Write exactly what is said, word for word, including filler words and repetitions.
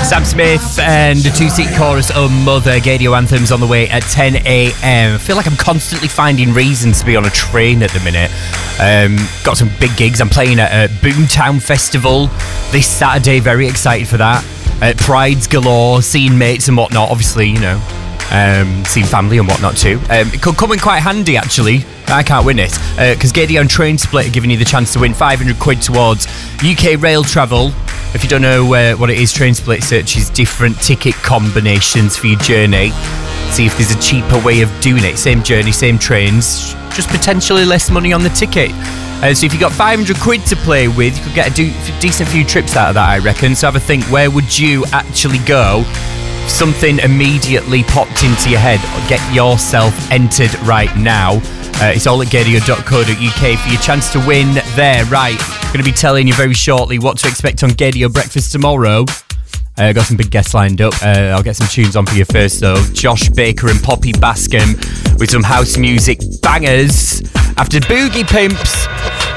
Sam Smith and the two-seat chorus, Oh Mother. Gaydio Anthems on the way at ten a.m. I feel like I'm constantly finding reasons to be on a train at the minute. Um, got some big gigs. I'm playing at a Boomtown Festival this Saturday. Very excited for that. Uh, Prides galore, seeing mates and whatnot. Obviously, you know, um, seeing family and whatnot too. Um, it could come in quite handy, actually. I can't win it. Because uh, Gaydio and Train Split are giving you the chance to win five hundred quid towards U K rail travel. If you don't know uh, what it is, Train Split searches different ticket combinations for your journey. See if there's a cheaper way of doing it. Same journey, same trains, just potentially less money on the ticket. Uh, so if you got five hundred quid to play with, you could get a do- decent few trips out of that, I reckon. So have a think, where would you actually go? If something immediately popped into your head, get yourself entered right now. Uh, it's all at gaydio dot co dot uk for your chance to win there. Right, I'm going to be telling you very shortly what to expect on Gaydio Breakfast tomorrow. I uh, got some big guests lined up. Uh, I'll get some tunes on for you first, though. Josh Baker and Poppy Bascom with some house music bangers. After Boogie Pimps,